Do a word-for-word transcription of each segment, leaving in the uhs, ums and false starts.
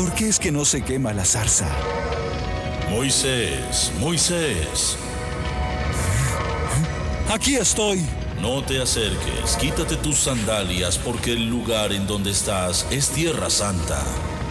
¿Por qué es que no se quema la zarza? Moisés, Moisés. Aquí estoy. No te acerques, quítate tus sandalias, porque el lugar en donde estás es tierra santa.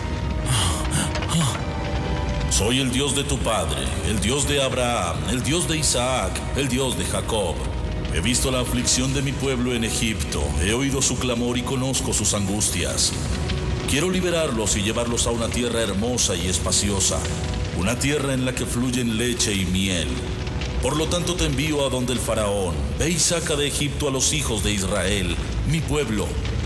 Soy el Dios de tu padre, el Dios de Abraham, el Dios de Isaac, el Dios de Jacob. He visto la aflicción de mi pueblo en Egipto, he oído su clamor y conozco sus angustias. Quiero liberarlos y llevarlos a una tierra hermosa y espaciosa, una tierra en la que fluyen leche y miel. Por lo tanto te envío a donde el faraón. Ve y saca de Egipto a los hijos de Israel, mi pueblo.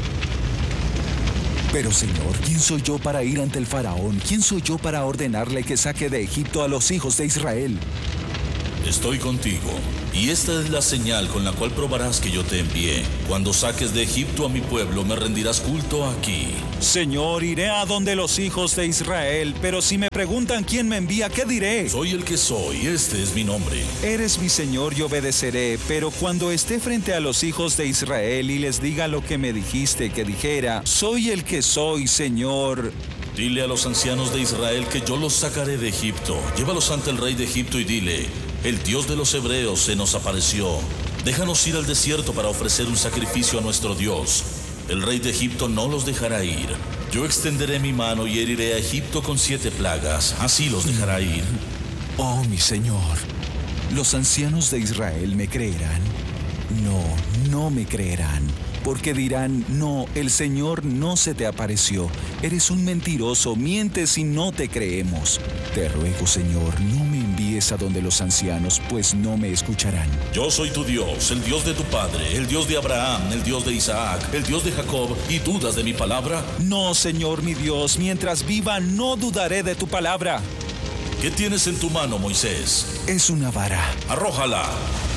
Pero Señor, ¿quién soy yo para ir ante el faraón? ¿Quién soy yo para ordenarle que saque de Egipto a los hijos de Israel? Estoy contigo, y esta es la señal con la cual probarás que yo te envié. Cuando saques de Egipto a mi pueblo, me rendirás culto aquí. Señor, iré a donde los hijos de Israel, pero si me preguntan quién me envía, ¿qué diré? Soy el que soy, este es mi nombre. Eres mi Señor y obedeceré, pero cuando esté frente a los hijos de Israel y les diga lo que me dijiste que dijera, soy el que soy, Señor. Dile a los ancianos de Israel que yo los sacaré de Egipto. Llévalos ante el rey de Egipto y dile: el Dios de los hebreos se nos apareció. Déjanos ir al desierto para ofrecer un sacrificio a nuestro Dios. El rey de Egipto no los dejará ir. Yo extenderé mi mano y heriré a Egipto con siete plagas. Así los dejará ir. Oh, mi Señor, ¿los ancianos de Israel me creerán? No, no me creerán. Porque dirán: no, el Señor no se te apareció. Eres un mentiroso, mientes y no te creemos. Te ruego, Señor, no me envíes a donde los ancianos, pues no me escucharán. Yo soy tu Dios, el Dios de tu padre, el Dios de Abraham, el Dios de Isaac, el Dios de Jacob, ¿y dudas de mi palabra? No, Señor mi Dios, mientras viva no dudaré de tu palabra. ¿Qué tienes en tu mano, Moisés? Es una vara. Arrójala.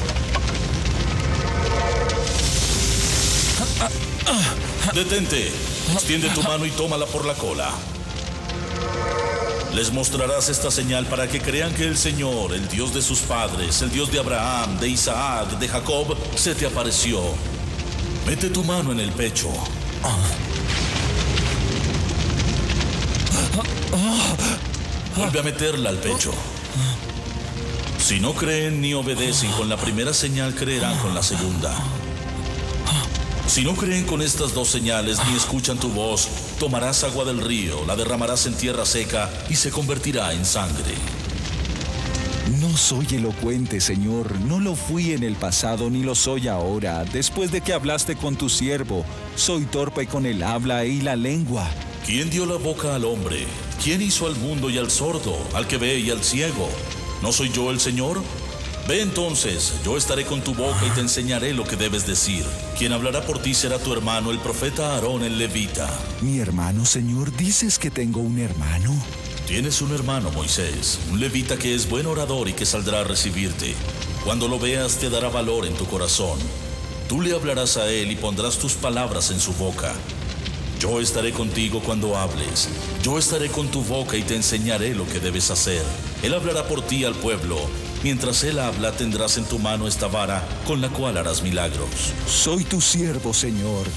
Detente, extiende tu mano y tómala por la cola. Les mostrarás esta señal para que crean que el Señor, el Dios de sus padres, el Dios de Abraham, de Isaac, de Jacob, se te apareció. Mete tu mano en el pecho. Vuelve a meterla al pecho. Si no creen ni obedecen con la primera señal, creerán con la segunda. Si no creen con estas dos señales ni escuchan tu voz, tomarás agua del río, la derramarás en tierra seca y se convertirá en sangre. No soy elocuente, Señor, no lo fui en el pasado ni lo soy ahora. Después de que hablaste con tu siervo, soy torpe con el habla y la lengua. ¿Quién dio la boca al hombre? ¿Quién hizo al mundo y al sordo, al que ve y al ciego? ¿No soy yo el Señor? Ve entonces, yo estaré con tu boca y te enseñaré lo que debes decir. Quien hablará por ti será tu hermano, el profeta Aarón el levita. ¿Mi hermano, Señor? ¿Dices que tengo un hermano? Tienes un hermano, Moisés, un levita que es buen orador y que saldrá a recibirte. Cuando lo veas te dará valor en tu corazón. Tú le hablarás a él y pondrás tus palabras en su boca. Yo estaré contigo cuando hables. Yo estaré con tu boca y te enseñaré lo que debes hacer. Él hablará por ti al pueblo. Mientras él habla, tendrás en tu mano esta vara con la cual harás milagros. Soy tu siervo, Señor.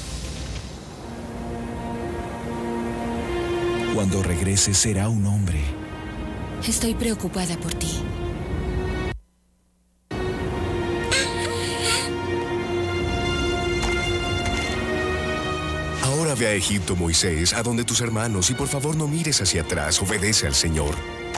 Cuando regrese será un hombre. Estoy preocupada por ti. Ahora ve a Egipto, Moisés, a donde tus hermanos, y por favor no mires hacia atrás, obedece al Señor.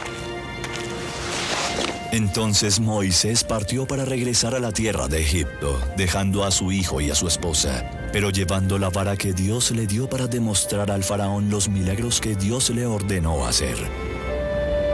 Entonces Moisés partió para regresar a la tierra de Egipto, dejando a su hijo y a su esposa, pero llevando la vara que Dios le dio para demostrar al faraón los milagros que Dios le ordenó hacer.